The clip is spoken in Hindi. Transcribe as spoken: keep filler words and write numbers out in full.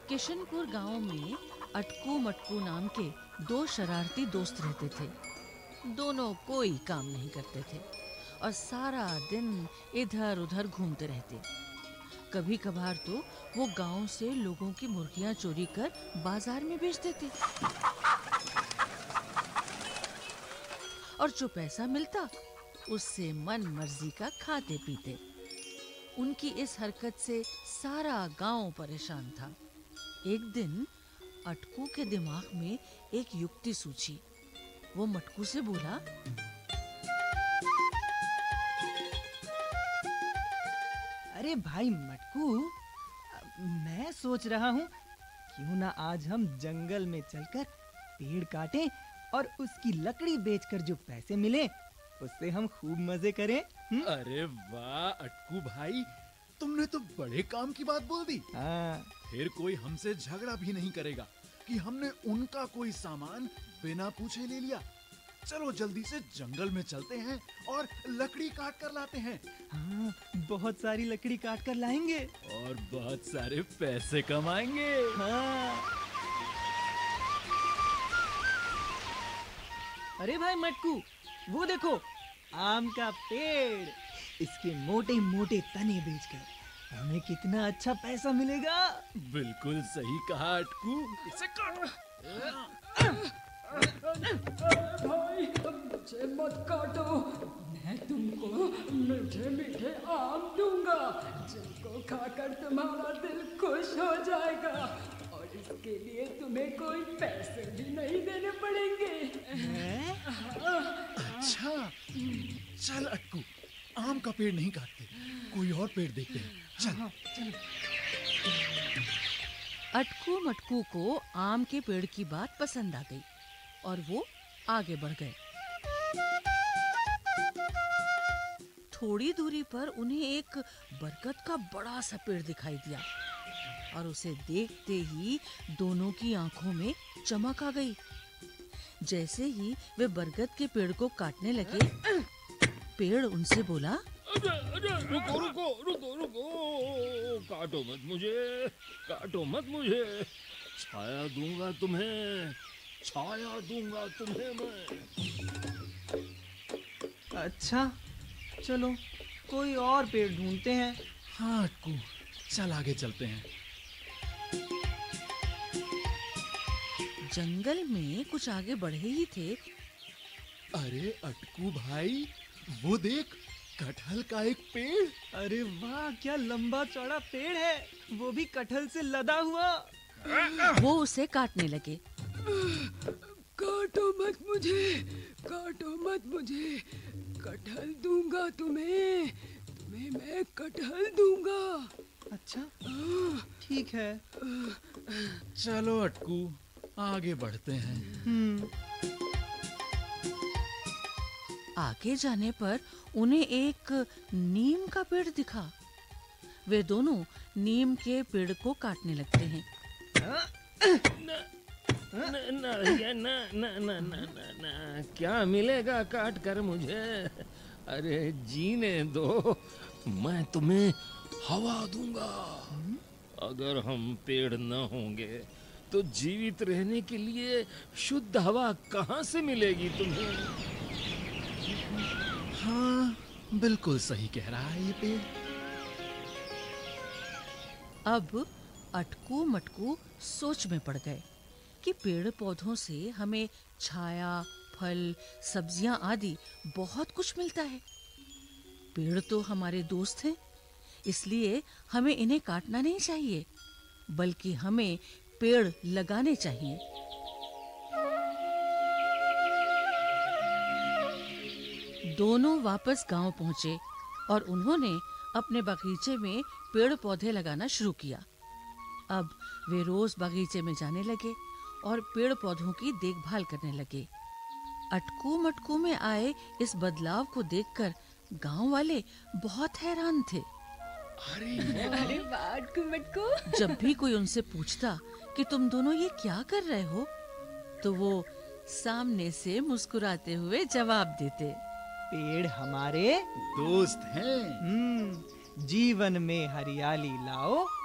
किशनपुर गांव में अटकू मटकू नाम के दो शरारती दोस्त रहते थे। दोनों कोई काम नहीं करते थे और सारा दिन इधर उधर घूमते रहते। कभी कभार तो वो गांव से लोगों की मुर्गियां चोरी कर बाजार में बेच देते और जो पैसा मिलता उससे मन मर्जी का खाते पीते। उनकी इस हरकत से सारा गांव परेशान था। एक दिन अटकू के दिमाग में एक युक्ति सूझी। वो मटकू से बोला, अरे भाई मटकू, मैं सोच रहा हूँ क्यों ना आज हम जंगल में चलकर पेड़ काटें और उसकी लकड़ी बेचकर जो पैसे मिले उससे हम खूब मजे करें। हुँ? अरे वाह अटकू भाई, तुमने तो बड़े काम की बात बोल दी। हाँ। फिर कोई हमसे झगड़ा भी नहीं करेगा कि हमने उनका कोई सामान बिना पूछे ले लिया। चलो जल्दी से जंगल में चलते हैं और लकड़ी काट कर लाते हैं। हाँ, बहुत सारी लकड़ी काट कर लाएंगे और बहुत सारे पैसे कमाएंगे। हाँ। अरे भाई मटकू, वो देखो आम का पेड़। इसके मोटे मोटे तने बेचकर हमें कितना अच्छा पैसा मिलेगा। बिल्कुल सही कहा अटकू, इसे काट। भाई मुझे मत काटो, मैं तुमको मीठे मीठे आम दूंगा जिनको खाकर तुम्हारा दिल खुश हो जाएगा और इसके लिए तुम्हें कोई पैसे भी नहीं देने पड़ेंगे। अच्छा, चल अटकू, आम का पेड़ नहीं काटते, कोई और पेड़ देखते हैं। चल चल। अटकू मटकू को आम के पेड़ की बात पसंद आ गई और वो आगे बढ़ गए। थोड़ी दूरी पर उन्हें एक बरगद का बड़ा सा पेड़ दिखाई दिया और उसे देखते ही दोनों की आंखों में चमक आ गई। जैसे ही वे बरगद के पेड़ को काटने लगे, पेड़ उनसे बोला, अरे अरे रुको रुको रुको रुको, काटो मत मुझे, काटो मत मुझे, छाया दूंगा तुम्हें, छाया दूंगा तुम्हें मैं। अच्छा चलो कोई और पेड़ ढूंढते हैं। हाँ अटकू, चल आगे चलते हैं। जंगल में कुछ आगे बढ़े ही थे। अरे अटकू भाई, वो देख, कटहल का एक पेड़। अरे वाह, क्या लंबा चौड़ा पेड़ है, वो भी कटहल से लदा हुआ। वो उसे काटने लगे। काटो मत मुझे, काटो मत मुझे, कटहल दूंगा तुम्हें, तुम्हें मैं कटहल दूंगा। अच्छा ठीक है, चलो अटकू, आगे बढ़ते हैं। हम्म। आगे जाने पर उन्हें एक नीम का पेड़ दिखा। वे दोनों नीम के पेड़ को काटने लगते हैं। न न न न न न न क्या मिलेगा काट कर मुझे? अरे जीने दो, मैं तुम्हें हवा दूंगा। अगर हम पेड़ न होंगे तो जीवित रहने के लिए शुद्ध हवा कहाँ से मिलेगी तुम्हें? हाँ, बिल्कुल सही कह रहा है ये पेड़। अब अटकू मटकू सोच में पड़ गए कि पेड़ पौधों से हमें छाया, फल, सब्जियां आदि बहुत कुछ मिलता है। पेड़ तो हमारे दोस्त हैं, इसलिए हमें इन्हें काटना नहीं चाहिए, बल्कि हमें पेड़ लगाने चाहिए। दोनों वापस गांव पहुंचे और उन्होंने अपने बगीचे में पेड़ पौधे लगाना शुरू किया। अब वे रोज बगीचे में जाने लगे और पेड़ पौधों की देखभाल करने लगे। अटकू मटकू में आए इस बदलाव को देखकर गांव वाले बहुत हैरान थे। अरे अरे अटकू मटकू, जब भी कोई उनसे पूछता कि तुम दोनों ये क्या कर रहे हो, तो वो सामने से मुस्कुराते हुए जवाब देते, पेड़ हमारे दोस्त हैं। हम्म, जीवन में हरियाली लाओ,